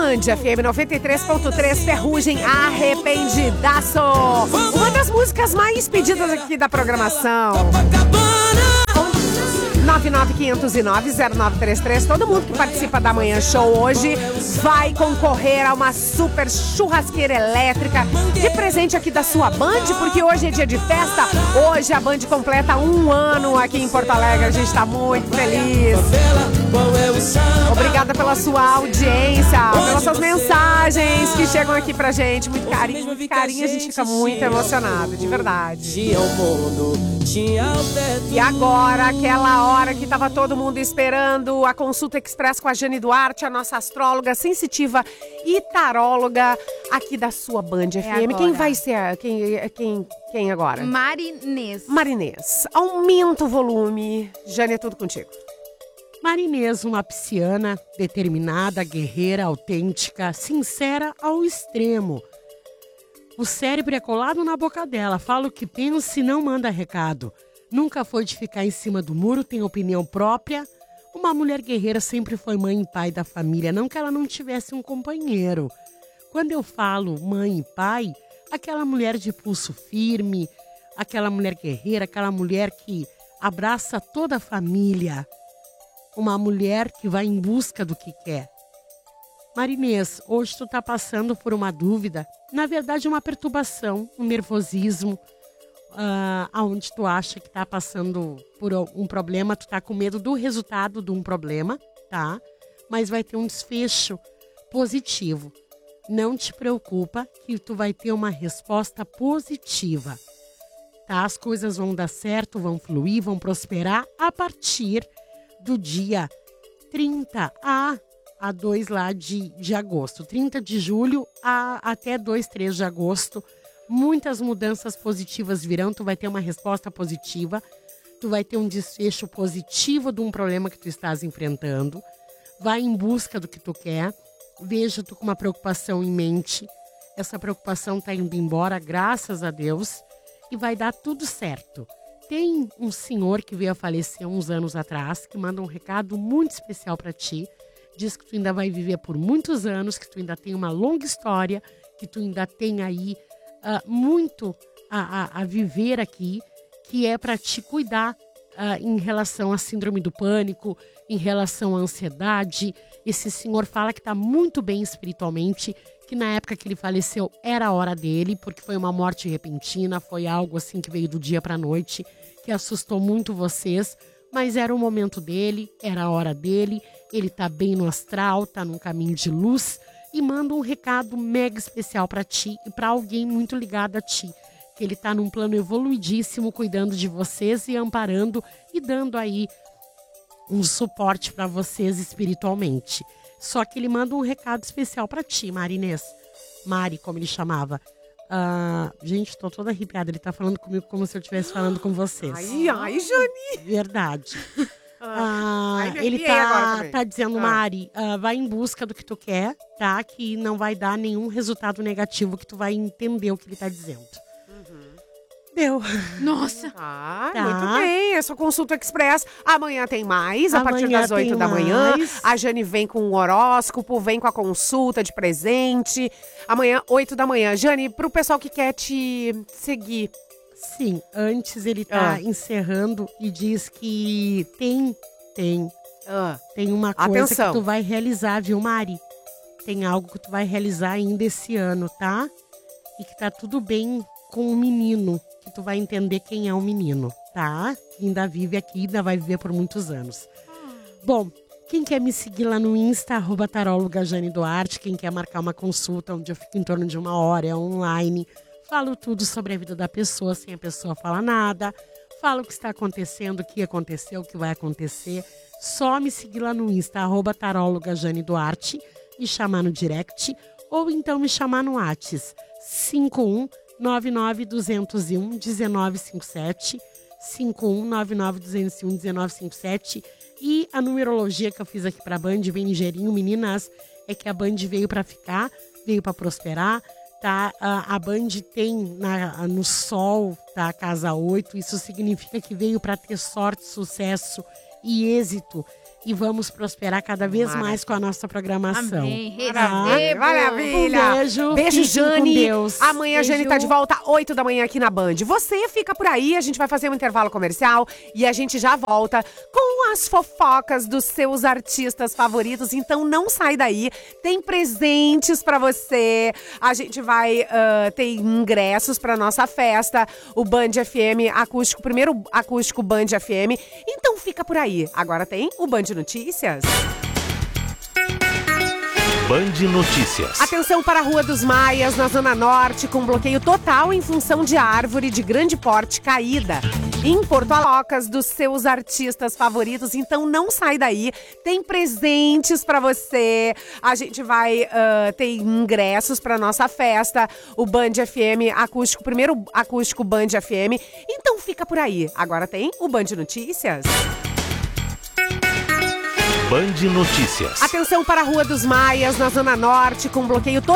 Band FM 93.3, Ferrugem, Arrependidaço. Uma das músicas mais pedidas aqui da programação. 99509-0933. Todo mundo que participa da Manhã Show hoje vai concorrer a uma super churrasqueira elétrica de presente aqui da sua Band, porque hoje é dia de festa. Hoje a Band completa 1 ano aqui em Porto Alegre. A gente tá muito feliz. Obrigada pela sua audiência, pelas suas mensagens que chegam aqui pra gente. Muito carinho, a gente fica muito emocionado, de verdade. E agora, aquela hora que tava todo mundo esperando, a consulta express com a Jane Duarte, a nossa astróloga sensitiva e taróloga aqui da sua Band FM. Agora. Quem vai ser? Quem agora? Marinês. Marinês. Aumenta o volume. Jane, é tudo contigo. Marinês, uma pisciana, determinada, guerreira, autêntica, sincera ao extremo. O cérebro é colado na boca dela, fala o que pensa e não manda recado. Nunca foi de ficar em cima do muro, tem opinião própria. Uma mulher guerreira sempre foi mãe e pai da família, não que ela não tivesse um companheiro. Quando eu falo mãe e pai, aquela mulher de pulso firme, aquela mulher guerreira, aquela mulher que abraça toda a família. Uma mulher que vai em busca do que quer. Marinês, hoje tu tá passando por uma dúvida, na verdade uma perturbação, um nervosismo, aonde tu acha que tá passando por um problema, tu tá com medo do resultado de um problema, tá? Mas vai ter um desfecho positivo. Não te preocupa que tu vai ter uma resposta positiva, tá? As coisas vão dar certo, vão fluir, vão prosperar a partir do dia 30 a 2 lá de agosto. 30 de julho até 2, 3 de agosto. Muitas mudanças positivas virão. Tu vai ter uma resposta positiva. Tu vai ter um desfecho positivo de um problema que tu estás enfrentando. Vai em busca do que tu quer. Veja tu com uma preocupação em mente. Essa preocupação está indo embora, graças a Deus. E vai dar tudo certo. Tem um senhor que veio a falecer uns anos atrás, que manda um recado muito especial para ti. Diz que tu ainda vai viver por muitos anos, que tu ainda tem uma longa história, que tu ainda tem aí muito a viver aqui, que é para te cuidar em relação à síndrome do pânico, em relação à ansiedade. Esse senhor fala que está muito bem espiritualmente, que na época que ele faleceu era a hora dele, porque foi uma morte repentina, foi algo assim que veio do dia para a noite, que assustou muito vocês, mas era o momento dele, era a hora dele, ele tá bem no astral, tá num caminho de luz e manda um recado mega especial para ti e para alguém muito ligado a ti, que ele tá num plano evoluidíssimo, cuidando de vocês e amparando e dando aí um suporte para vocês espiritualmente. Só que ele manda um recado especial para ti, Marinês. Mari, como ele chamava. Gente, tô toda arrepiada. Ele tá falando comigo como se eu estivesse falando com vocês. Ai, Jani. Verdade. Me Ele tá dizendo, Mari, vai em busca do que tu quer, tá? Que não vai dar nenhum resultado negativo, que tu vai entender o que ele tá dizendo. Deu. Nossa. Tá. Muito bem. Essa consulta express. Amanhã tem mais, a partir das 8 da manhã. A Jane vem com o horóscopo, vem com a consulta de presente. Amanhã, 8 da manhã. Jane, pro pessoal que quer te seguir. Sim, antes ele tá encerrando e diz que tem uma coisa que tu vai realizar, viu, Mari? Tem algo que tu vai realizar ainda esse ano, tá? E que tá tudo bem com o menino, que tu vai entender quem é o menino, tá? Ainda vive aqui, ainda vai viver por muitos anos. Bom, quem quer me seguir lá no Insta, @taróloga Jane Duarte, quem quer marcar uma consulta, onde eu fico em torno de 1 hora, é online, falo tudo sobre a vida da pessoa, sem a pessoa falar nada, falo o que está acontecendo, o que aconteceu, o que vai acontecer. Só me seguir lá no Insta, @taróloga Jane Duarte, me chamar no direct, ou então me chamar no WhatsApp, 5199-201-1957, 5199-201-1957. E a numerologia que eu fiz aqui pra Band, bem ligeirinho, meninas, é que a Band veio pra ficar, veio pra prosperar, tá? A Band tem no Sol, tá? Casa 8, isso significa que veio pra ter sorte, sucesso e êxito e vamos prosperar cada vez mais com a nossa programação. Amém. Maravilha. Um beijo. Beijo, Fiquem Jane. com Deus. Amanhã a Jane tá de volta, 8 da manhã aqui na Band. Você fica por aí, a gente vai fazer um intervalo comercial e a gente já volta com as fofocas dos seus artistas favoritos. Então não sai daí, tem presentes pra você. A gente vai ter ingressos pra nossa festa, o Band FM acústico, primeiro acústico Band FM. Então fica por aí. Agora tem o Band Notícias. Band Notícias. Atenção para a Rua dos Maias, na Zona Norte, com bloqueio total em função de árvore de grande porte caída. Em Porto Alegre, dos seus artistas favoritos, então não sai daí. Tem presentes para você. A gente vai ter ingressos para nossa festa, o Band FM acústico, primeiro acústico Band FM. Então fica por aí. Agora tem o Band Notícias. Band Notícias. Atenção para a Rua dos Maias, na Zona Norte, com bloqueio total